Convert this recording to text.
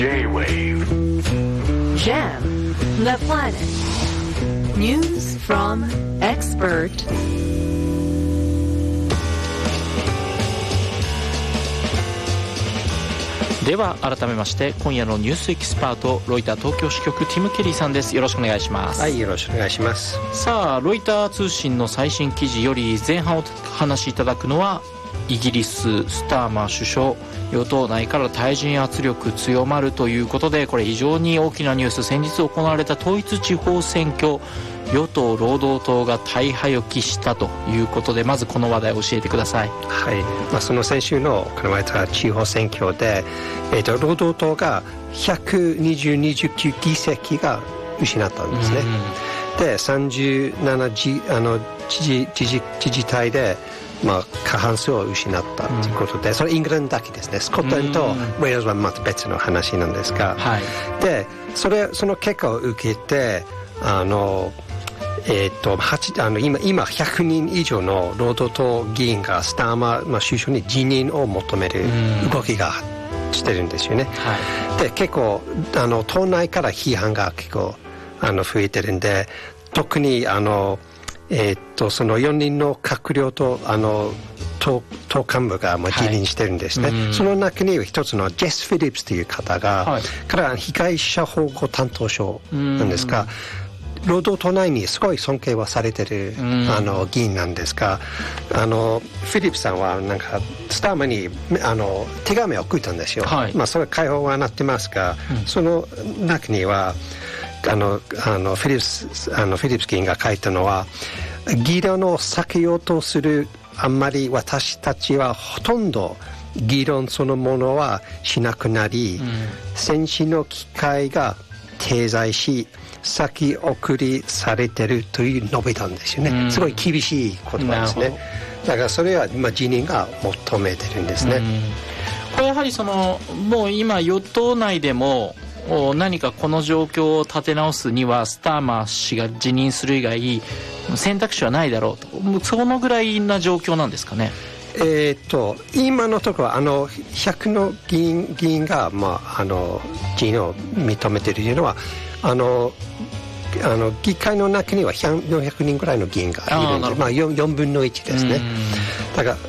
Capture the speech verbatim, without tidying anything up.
J-Wave Jam the Planet News from Expert。 では改めまして今夜のニュースエキスパートロイター東京支局ティム・ケリーさんです。よろしくお願いします。 はい、よろしくお願いします。 さあロイター通信の最新記事より前半をお話しいただくのはイギリススターマー首相、与党内から退陣圧力強まるということで、これ非常に大きなニュース。先日行われた統一地方選挙、与党労働党が大敗を喫したということで、まずこの話題を教えてください。 はい、まあ、その先週の行われた地方選挙で、えー、と労働党がひゃくにじゅうに議席が失ったんですね。でさんじゅうななじあの知事知事知事体で、まあ、過半数を失ったということで、うん、それイングランドだけですね。スコットランドとウェールズはまた別の話なんですが、はい、でそれその結果を受けてあのえー、とあの 今, 今ひゃくにん以上の労働党議員がスターマー、まあ、首相に辞任を求める動きがしてるんですよね。はい、で結構あの党内から批判が結構あの増えてるんで、特にあの、えー、とそのよにんの閣僚とあの 党, 党幹部がまあ辞任してるんですね。はい、その中に一つのジェス・フィリップスという方が、はい、彼は被害者保護担当省なんですが、労働党内にすごい尊敬はされてる、うん、あの議員なんですが、あのフィリップさんはなんかスターマにあの手紙を送ったんですよ。はい、まあ、それは解放はなってますが、うん、その中にはあのあのフィリップスあのフィリップス議員が書いたのは、議論を避けようとする、あんまり私たちはほとんど議論そのものはしなくなり、うん、戦士の機会が停滞し先送りされてるという述べたんですよね。うん、すごい厳しい言葉ですね。だからそれは今辞任が求めてるんですね。うん、 これやはりそのもう今与党内でも何かこの状況を立て直すにはスターマー氏が辞任する以外選択肢はないだろうと、そのぐらいな状況なんですかね。 えー、と今のところあのひゃくの議員、議員が、まあ、あの辞任を認めているというのは、あのあの議会の中にはよんひゃくにんぐらいの議員がいるんで、まあ、よんぶんのいちですね。だから